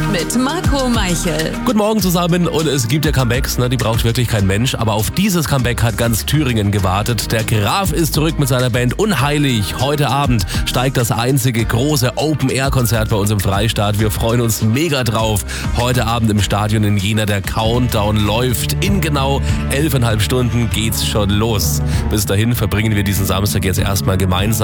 mit Marco Meichel. Guten Morgen zusammen und es gibt ja Comebacks, die braucht wirklich kein Mensch, aber auf dieses Comeback hat ganz Thüringen gewartet. Der Graf ist zurück mit seiner Band Unheilig. Heute Abend steigt das einzige große Open-Air-Konzert bei uns im Freistaat. Wir freuen uns mega drauf. Heute Abend im Stadion in Jena, der Countdown läuft. In genau 11,5 Stunden geht's schon los. Bis dahin verbringen wir diesen Samstag jetzt erstmal gemeinsam